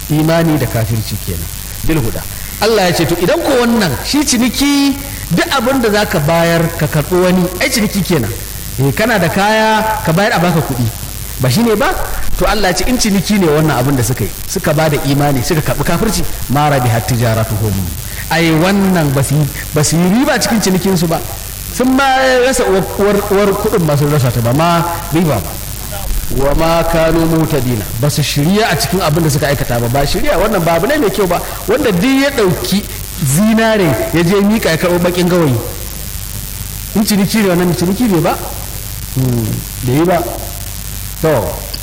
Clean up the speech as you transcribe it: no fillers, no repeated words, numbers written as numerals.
imani da kafirci kenan bil huda. Allah ya ce to idan ko wannan shi ciniki duk abin da zaka bayar ka karɓi wani ai ciniki kenan, kana da kaya ka bayar a baka kuɗi ba shine ba, to Allah ya ce in ciniki ne wannan abin da suka yi, suka ba da imani suka karɓi kafirci ma rabihat tijaratuhum, ai wannan ba su yi riba cikin cinikinsu ba, sun ma rasa uwar kuɗin ma sun rasa ta ba ma riba ba. Wa ma kanu mutadina, ba su shirya a cikin abin da suka aikata ba shirya wannan ba abu ne mai kyau ba, wanda duk ya ɗauki zinare ya je mika ya karɓo bakin gawayi in ciniki ne wannan ciniki ne ba da yi ba to